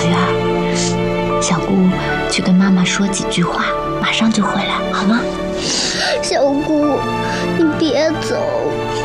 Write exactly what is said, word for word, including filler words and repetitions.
鱼儿，小姑去跟妈妈说几句话，马上就回来，好吗？ 小姑，你别走。